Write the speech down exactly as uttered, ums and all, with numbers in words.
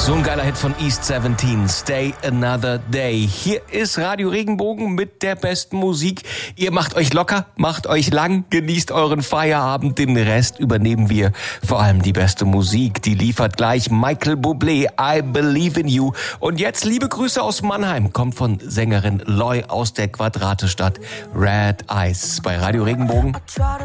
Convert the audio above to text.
So ein geiler Hit von East siebzehn, Stay Another Day. Hier ist Radio Regenbogen mit der besten Musik. Ihr macht euch locker, macht euch lang, genießt euren Feierabend. Den Rest übernehmen wir. Vor allem die beste Musik, die liefert gleich Michael Bublé, I Believe in You. Und jetzt liebe Grüße aus Mannheim, kommt von Sängerin Loy aus der Quadratestadt. Red Eyes bei Radio Regenbogen.